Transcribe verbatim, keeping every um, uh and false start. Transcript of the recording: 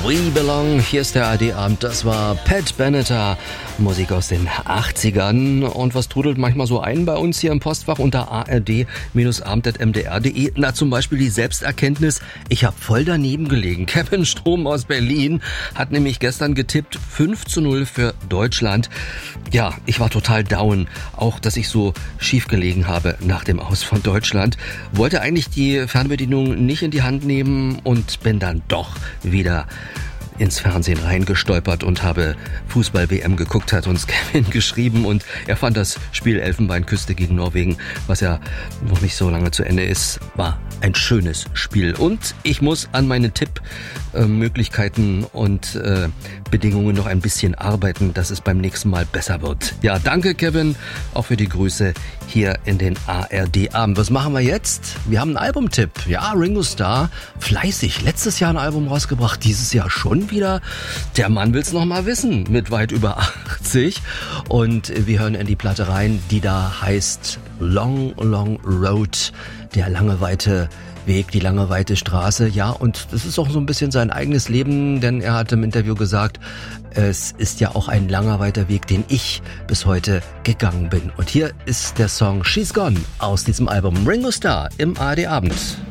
We Belong. Hier ist der A R D-Abend. Das war Pat Benatar. Musik aus den achtzigern. Und was trudelt manchmal so ein bei uns hier im Postfach unter a r d abend punkt m d r punkt d e? Na, zum Beispiel die Selbsterkenntnis. Ich habe voll daneben gelegen. Kevin Strom aus Berlin hat nämlich gestern getippt fünf zu null für Deutschland. Ja, ich war total down. Auch, dass ich so schief gelegen habe nach dem Aus von Deutschland. Wollte eigentlich die Fernbedienung nicht in die Hand nehmen und bin dann doch wieder ins Fernsehen reingestolpert und habe Fußball-W M geguckt, hat uns Kevin geschrieben und er fand das Spiel Elfenbeinküste gegen Norwegen, was ja noch nicht so lange zu Ende ist, war ein schönes Spiel. Und ich muss an meine Tippmöglichkeiten und äh, Bedingungen noch ein bisschen arbeiten, dass es beim nächsten Mal besser wird. Ja, danke Kevin, auch für die Grüße hier in den A R D-Abend. Was machen wir jetzt? Wir haben einen Albumtipp. Ja, Ringo Starr, fleißig. Letztes Jahr ein Album rausgebracht, dieses Jahr schon wieder. Der Mann will's noch mal wissen, mit weit über achtzig. Und wir hören in die Platte rein, die da heißt Long, Long Road, der lange, weite Weg, die lange, weite Straße. Ja, und das ist auch so ein bisschen sein eigenes Leben, denn er hat im Interview gesagt, es ist ja auch ein langer, weiter Weg, den ich bis heute gegangen bin. Und hier ist der Song She's Gone aus diesem Album Ringo Starr im A R D-Abend.